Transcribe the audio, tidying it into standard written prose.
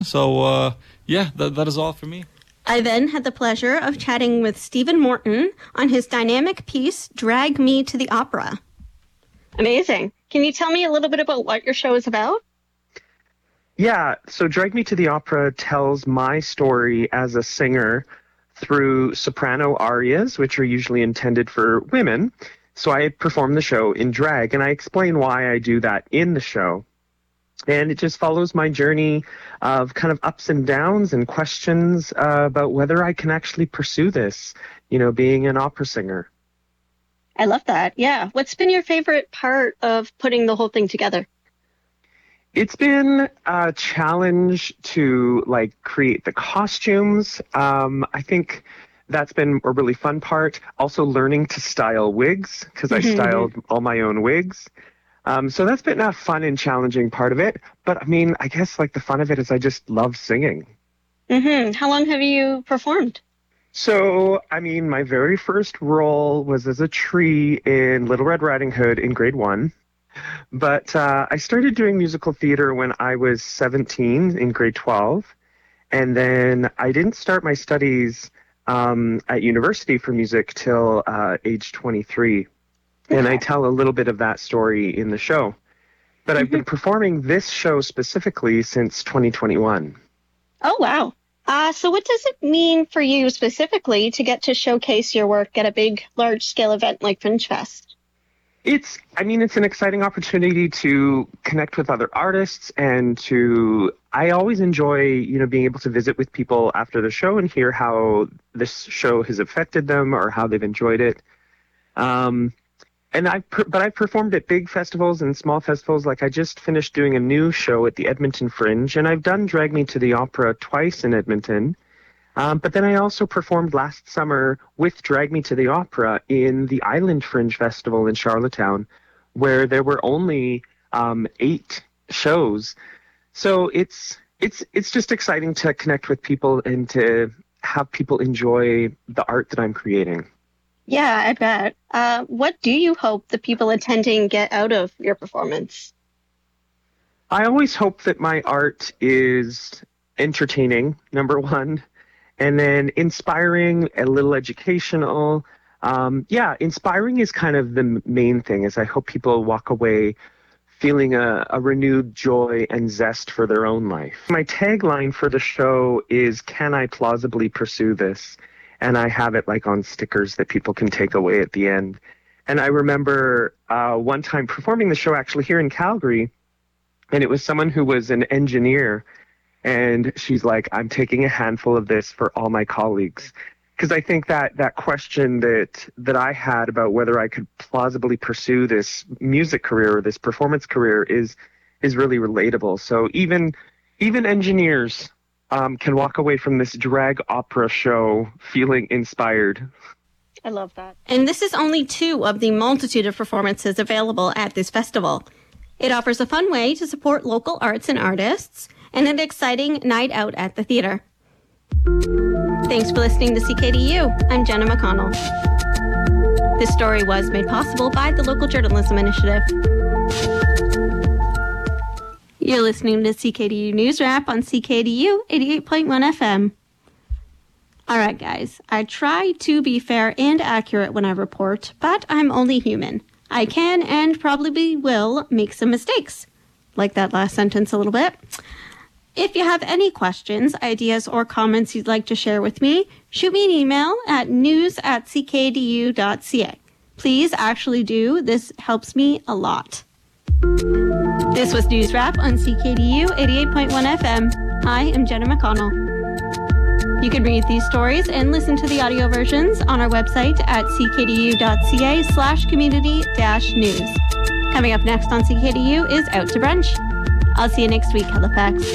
So, that is all for me. I then had the pleasure of chatting with Stephen Morton on his dynamic piece, Drag Me to the Opera. Amazing. Can you tell me a little bit about what your show is about? Yeah, so Drag Me to the Opera tells my story as a singer through soprano arias, which are usually intended for women. So I perform the show in drag, and I explain why I do that in the show. And it just follows my journey of kind of ups and downs and questions about whether I can actually pursue this, being an opera singer. I love that. Yeah. What's been your favorite part of putting the whole thing together? It's been a challenge to create the costumes. I think that's been a really fun part. Also learning to style wigs, because I styled all my own wigs. So that's been a fun and challenging part of it. But I mean, I guess the fun of it is I just love singing. How long have you performed? So, I mean, my very first role was as a tree in Little Red Riding Hood in grade 1. But I started doing musical theater when I was 17 in grade 12. And then I didn't start my studies at university for music till age 23. Okay. And I tell a little bit of that story in the show. But I've been performing this show specifically since 2021. Oh, wow. So what does it mean for you specifically to get to showcase your work at a big, large-scale event like Fringe Fest? It's an exciting opportunity to connect with other artists and I always enjoy, being able to visit with people after the show and hear how this show has affected them or how they've enjoyed it. But I've performed at big festivals and small festivals. I just finished doing a new show at the Edmonton Fringe, and I've done Drag Me to the Opera twice in Edmonton. But then I also performed last summer with Drag Me to the Opera in the Island Fringe Festival in Charlottetown, where there were only 8 shows. So it's just exciting to connect with people and to have people enjoy the art that I'm creating. Yeah, I bet. What do you hope the people attending get out of your performance? I always hope that my art is entertaining, number one, and then inspiring, a little educational. Inspiring is kind of the main thing, is I hope people walk away feeling a renewed joy and zest for their own life. My tagline for the show is, "Can I plausibly pursue this?" And I have it on stickers that people can take away at the end. And I remember one time performing the show actually here in Calgary, and it was someone who was an engineer. And she's like, "I'm taking a handful of this for all my colleagues." Because I think that question that I had about whether I could plausibly pursue this music career or this performance career is really relatable. So even engineers can walk away from this drag opera show feeling inspired. I love that. And this is only 2 of the multitude of performances available at this festival. It offers a fun way to support local arts and artists and an exciting night out at the theater. Thanks for listening to CKDU. I'm Jenna McConnell. This story was made possible by the Local Journalism Initiative. You're listening to CKDU News Wrap on CKDU 88.1 FM. All right, guys. I try to be fair and accurate when I report, but I'm only human. I can and probably will make some mistakes. Like that last sentence a little bit. If you have any questions, ideas, or comments you'd like to share with me, shoot me an email at news@ckdu.ca. Please actually do. This helps me a lot. This was News Wrap on CKDU 88.1 FM. I am Jenna McConnell. You can read these stories and listen to the audio versions on our website at ckdu.ca/community-news. Coming up next on CKDU is Out to Brunch. I'll see you next week, Halifax.